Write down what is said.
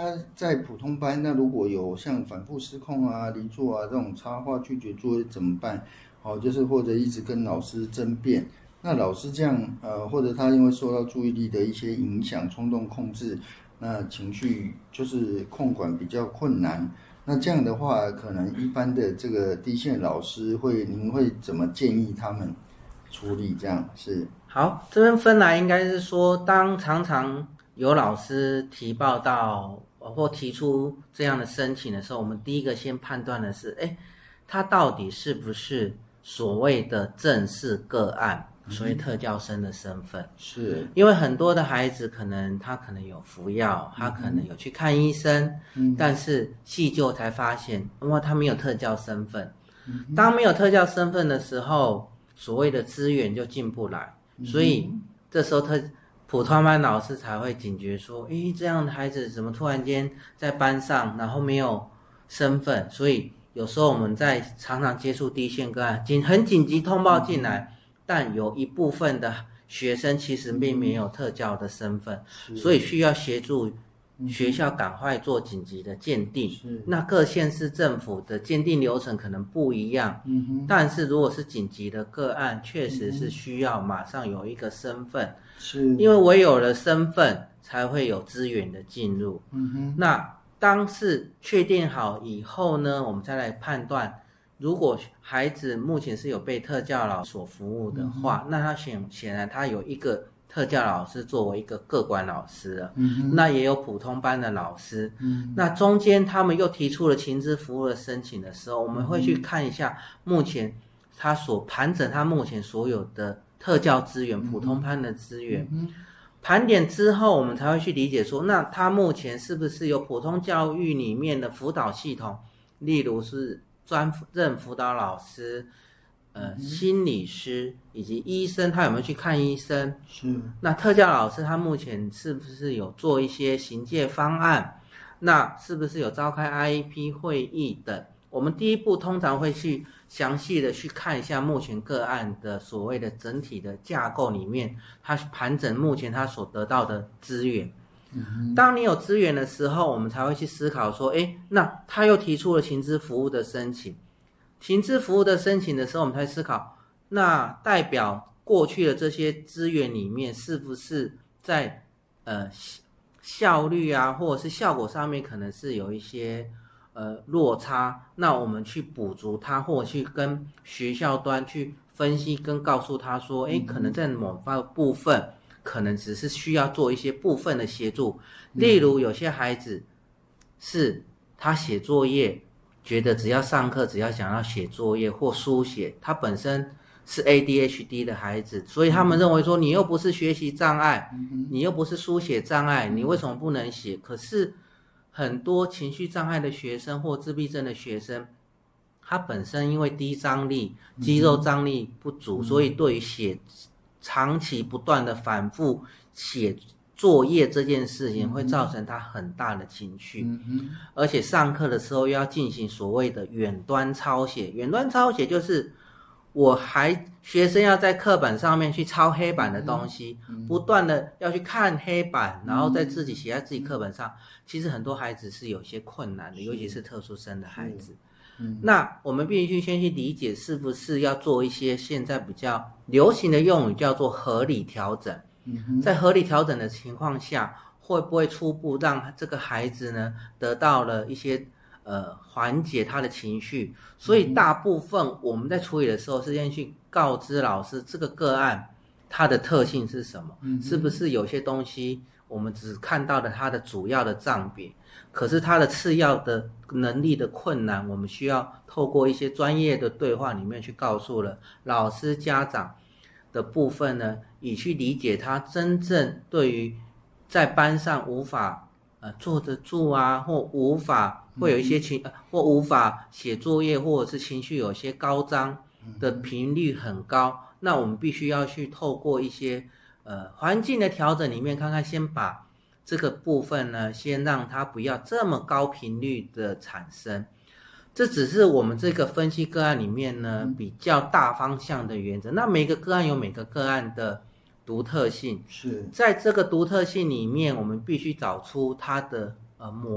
他在普通班，那如果有像反复失控啊、离座啊这种插话拒绝作业怎么办？就是或者一直跟老师争辩，那老师这样或者他因为受到注意力的一些影响，冲动控制，那情绪就是控管比较困难。那这样的话，可能一般的这个第一线老师您会怎么建议他们处理？这样是好，这边分来应该是说，当常常有老师提报到或提出这样的申请的时候，我们第一个先判断的是，他到底是不是所谓的正式个案，所谓特教生的身份。 是， 因为很多的孩子他可能有服药，他可能有去看医生，但是细究才发现，他没有特教身份。当没有特教身份的时候，所谓的资源就进不来，所以这时候普通班老师才会警觉说，这样的孩子怎么突然间在班上，然后没有身份。所以有时候我们在常常接触第一线个案，很紧急通报进来，但有一部分的学生其实并没有特教的身份，所以需要协助学校赶快做紧急的鉴定。那各县市政府的鉴定流程可能不一样，但是如果是紧急的个案，确实是需要马上有一个身份，因为唯有了身份才会有资源的进入。那当是确定好以后呢，我们再来判断，如果孩子目前是有被特教老师所服务的话，那他显然他有一个特教老师作为一个个管老师了，那也有普通班的老师，那中间他们又提出了情资服务的申请的时候，我们会去看一下目前他所盘整他目前所有的特教资源、普通班的资源，盘点之后，我们才会去理解说，那他目前是不是有普通教育里面的辅导系统，例如是专任辅导老师、心理师以及医生，他有没有去看医生？那特教老师他目前是不是有做一些行介方案？那是不是有召开 IEP 会议等？我们第一步通常会去详细的去看一下目前个案的所谓的整体的架构里面，他盘整目前他所得到的资源。当你有资源的时候，我们才会去思考说，那他又提出了情资服务的申请。情资服务的申请的时候，我们才思考，那代表过去的这些资源里面，是不是在效率啊，或者是效果上面可能是有一些落差，那我们去补足它，或者去跟学校端去分析跟告诉他说，可能在某部分可能只是需要做一些部分的协助，例如有些孩子是他写作业觉得只要上课只要想要写作业或书写，他本身是 ADHD 的孩子，所以他们认为说，你又不是学习障碍，你又不是书写障碍，你为什么不能写？可是很多情绪障碍的学生或自闭症的学生，他本身因为低张力、肌肉张力不足，所以对于长期不断的反复写作业这件事情会造成他很大的情绪，而且上课的时候又要进行所谓的远端抄写。远端抄写就是学生要在课本上面去抄黑板的东西，不断的要去看黑板，然后再自己写在自己课本上。其实很多孩子是有些困难的，尤其是特殊生的孩子。那我们必须先去理解，是不是要做一些现在比较流行的用语叫做合理调整。在合理调整的情况下，会不会初步让这个孩子呢得到了一些缓解他的情绪？所以大部分我们在处理的时候是先去告知老师这个个案它的特性是什么，是不是有些东西我们只看到了它的主要的障别，可是它的次要的能力的困难，我们需要透过一些专业的对话里面去告诉了老师家长的部分呢，以去理解他真正对于在班上无法坐得住啊，或无法会有一些或无法写作业，或者是情绪有些高涨的频率很高，那我们必须要去透过一些环境的调整里面，看看先把这个部分呢，先让它不要这么高频率的产生。这只是我们这个分析个案里面呢比较大方向的原则。那每个个案有每个个案的独特性，在这个独特性里面，我们必须找出它的